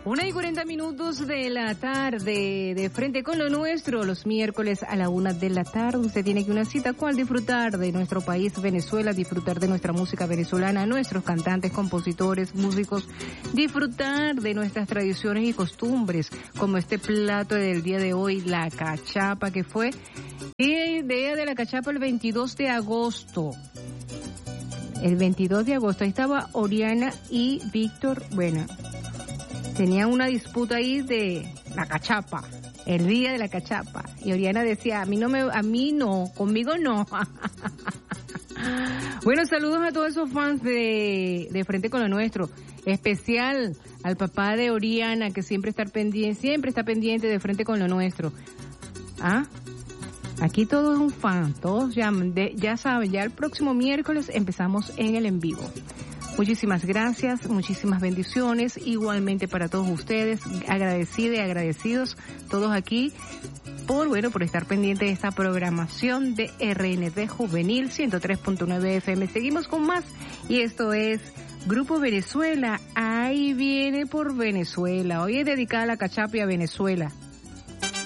1:40 de la tarde, de frente con lo nuestro, los miércoles a la 1 de la tarde. Usted tiene que una cita, ¿cuál? Disfrutar de nuestro país, Venezuela, disfrutar de nuestra música venezolana, nuestros cantantes, compositores, músicos, disfrutar de nuestras tradiciones y costumbres, como este plato del día de hoy, la cachapa, que fue idea de la cachapa el 22 de agosto. El 22 de agosto, ahí estaba Oriana y Víctor, bueno, tenían una disputa ahí de la cachapa, el día de la cachapa. Y Oriana decía, a mí no, conmigo no. Bueno, saludos a todos esos fans de Frente con lo Nuestro. Especial al papá de Oriana, que siempre está pendiente de Frente con lo Nuestro. ¿Ah? Aquí todo es un fan, todos ya saben, ya el próximo miércoles empezamos en el en vivo. Muchísimas gracias, muchísimas bendiciones, igualmente para todos ustedes, agradecida y agradecidos todos aquí por estar pendiente de esta programación de RNT Juvenil 103.9 FM. Seguimos con más y esto es Grupo Venezuela, ahí viene por Venezuela. Hoy es dedicada a la cachapa y a Venezuela.